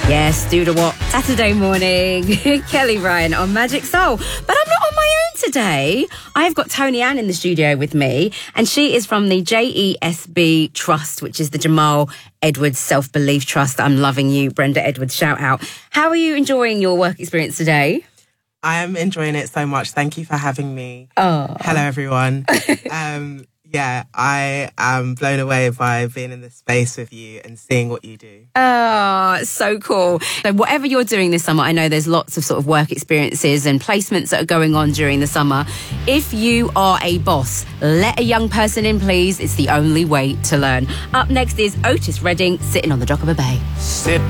Yes, do the what? Saturday morning. Kelly Ryan on Magic Soul. But I'm not on my own today. I've got Tony Ann in the studio with me, and she is from the JESB Trust, which is the Jamal Edwards Self-Belief Trust. I'm loving you, Brenda Edwards. Shout out. How are you enjoying your work experience today? I am enjoying it so much. Thank you for having me. Oh. Hello, everyone. Yeah, I am blown away by being in this space with you and seeing what you do. Oh, so cool. So whatever you're doing this summer, I know there's lots of sort of work experiences and placements that are going on during the summer. If you are a boss, let a young person in, please. It's the only way to learn. Up next is Otis Redding, Sitting on the Dock of a Bay.